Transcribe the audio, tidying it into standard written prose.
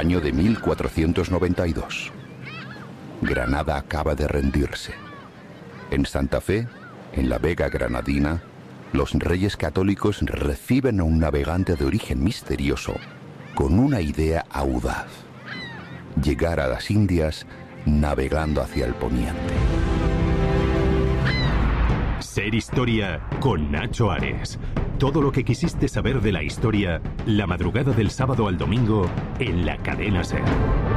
año de 1492. Granada acaba de rendirse. En Santa Fe, en la Vega Granadina, los reyes católicos reciben a un navegante de origen misterioso con una idea audaz: llegar a las Indias navegando hacia el poniente. Ser Historia con Nacho Ares. Todo lo que quisiste saber de la historia, la madrugada del sábado al domingo en la cadena SER.